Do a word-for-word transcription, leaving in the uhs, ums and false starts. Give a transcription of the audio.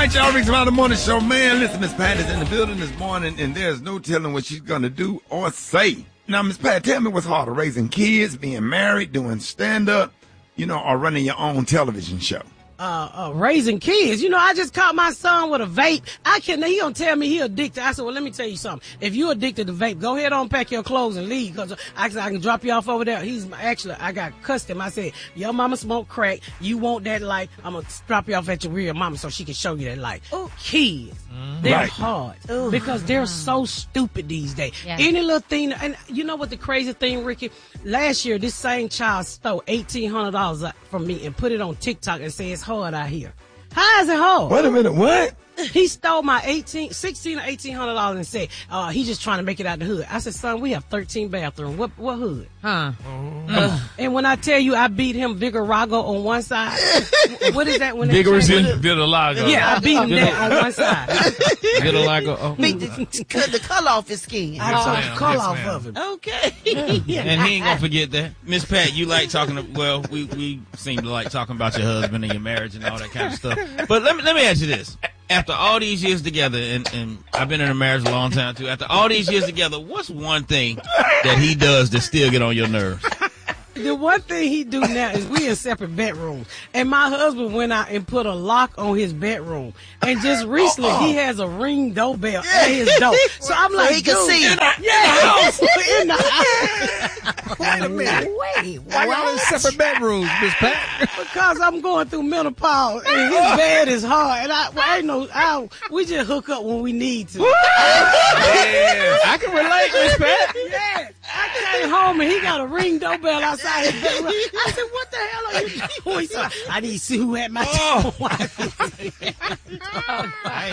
right, y'all. Rick's Around the Morning Show. Man, listen, Miss Pat is in the building this morning, and there's no telling what she's going to do or say. Now, Miss Pat, tell me what's harder, raising kids, being married, doing stand-up, you know, or running your own television show? Uh, uh, raising kids. You know, I just caught my son with a vape. I can't, he gonna tell me he addicted. I said, well, let me tell you something. If you addicted to vape, go ahead on, pack your clothes and leave, because I, I can drop you off over there. He's actually, I got cussed him. I said, your mama smoke crack. You want that life. I'm gonna drop you off at your real mama so she can show you that life. Oh, kids. Mm-hmm. They're right. hard Ooh. because they're so stupid these days. Yeah. Any little thing, and you know what the crazy thing, Ricky? Last year, this same child stole eighteen hundred dollars from me and put it on TikTok and said it's hard out here. How is it hard? Wait a minute, what? He stole my eighteen, sixteen or eighteen hundred dollars and said, uh, he's just trying to make it out the hood. I said, son, we have thirteen bathrooms. What what hood? Huh? Uh, and when I tell you I beat him Vigarago on one side, what is that? When Vigorous Vitiligo. Yeah, I beat him that on one side. Vitiligo. Oh. Beat the, cut the color off his skin. I took Yes, the color yes, off ma'am. of him. Okay. Yeah. And he ain't gonna forget that. Miss Pat, you like talking to, well, we, we seem to like talking about your husband and your marriage and all that kind of stuff. But let me let me ask you this. After all these years together, and, and I've been in a marriage a long time too, after all these years together, what's one thing that he does that still get on your nerves? The one thing he do now is we in separate bedrooms. And my husband went out and put a lock on his bedroom. And just recently, he has a Ring doorbell at his door. So I'm So like, he can dude, see. in the, yeah, house, in the house. Wait a minute. Wait, Why y'all in separate bedrooms, Miss Pat? Because I'm going through menopause and his bed is hard. And I, well, I ain't no, I, we just hook up when we need to. Yeah, I can relate, Miss Pat. Yeah. I came home and he got a Ring doorbell outside his bedroom. I said, what the hell are you doing? He said, I need to see who had my Oh. door.